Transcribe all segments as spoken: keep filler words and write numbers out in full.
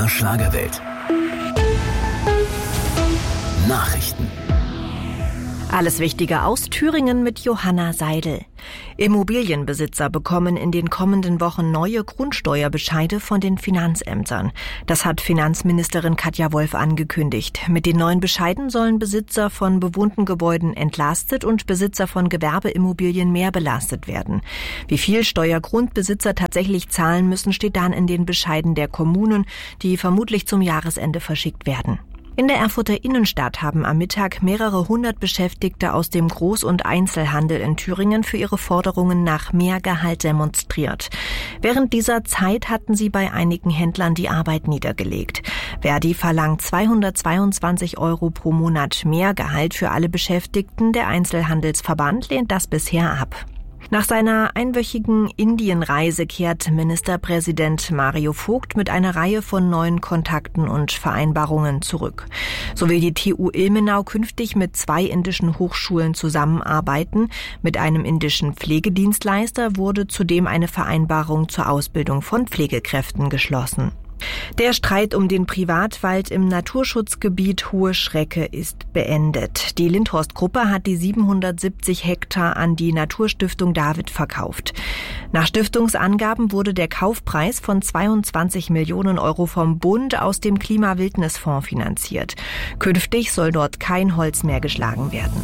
der Schlagerwelt. Nachrichten. Alles Wichtige aus Thüringen mit Johanna Seidel. Immobilienbesitzer bekommen in den kommenden Wochen neue Grundsteuerbescheide von den Finanzämtern. Das hat Finanzministerin Katja Wolf angekündigt. Mit den neuen Bescheiden sollen Besitzer von bewohnten Gebäuden entlastet und Besitzer von Gewerbeimmobilien mehr belastet werden. Wie viel Steuergrundbesitzer tatsächlich zahlen müssen, steht dann in den Bescheiden der Kommunen, die vermutlich zum Jahresende verschickt werden. In der Erfurter Innenstadt haben am Mittag mehrere hundert Beschäftigte aus dem Groß- und Einzelhandel in Thüringen für ihre Forderungen nach mehr Gehalt demonstriert. Während dieser Zeit hatten sie bei einigen Händlern die Arbeit niedergelegt. Verdi verlangt zweihundertzweiundzwanzig Euro pro Monat mehr Gehalt für alle Beschäftigten. Der Einzelhandelsverband lehnt das bisher ab. Nach seiner einwöchigen Indienreise kehrt Ministerpräsident Mario Vogt mit einer Reihe von neuen Kontakten und Vereinbarungen zurück. So will die T U Ilmenau künftig mit zwei indischen Hochschulen zusammenarbeiten. Mit einem indischen Pflegedienstleister wurde zudem eine Vereinbarung zur Ausbildung von Pflegekräften geschlossen. Der Streit um den Privatwald im Naturschutzgebiet Hohe Schrecke ist beendet. Die Lindhorst-Gruppe hat die siebenhundertsiebzig Hektar an die Naturstiftung David verkauft. Nach Stiftungsangaben wurde der Kaufpreis von zweiundzwanzig Millionen Euro vom Bund aus dem Klimawildnisfonds finanziert. Künftig soll dort kein Holz mehr geschlagen werden.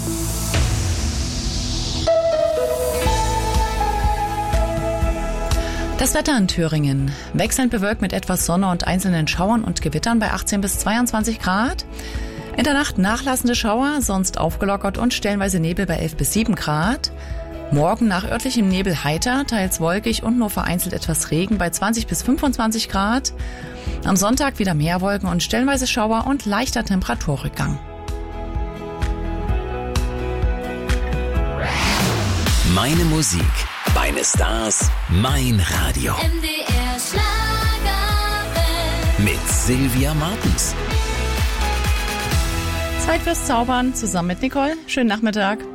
Das Wetter in Thüringen. Wechselnd bewölkt mit etwas Sonne und einzelnen Schauern und Gewittern bei achtzehn bis zweiundzwanzig Grad. In der Nacht nachlassende Schauer, sonst aufgelockert und stellenweise Nebel bei elf bis sieben Grad. Morgen nach örtlichem Nebel heiter, teils wolkig und nur vereinzelt etwas Regen bei zwanzig bis fünfundzwanzig Grad. Am Sonntag wieder mehr Wolken und stellenweise Schauer und leichter Temperaturrückgang. Meine Musik, meine Stars, mein Radio. M D R Schlagerwelt. Mit Silvia Martens. Zeit fürs Zaubern zusammen mit Nicole. Schönen Nachmittag.